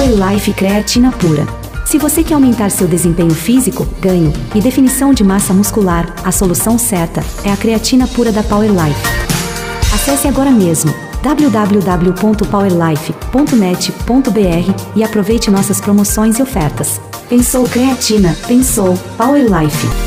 Power Life Creatina Pura. Se você quer aumentar seu desempenho físico, ganho e definição de massa muscular, a solução certa é a creatina pura da Power Life. Acesse agora mesmo www.powerlife.net.br e aproveite nossas promoções e ofertas. Pensou creatina, pensou Power Life.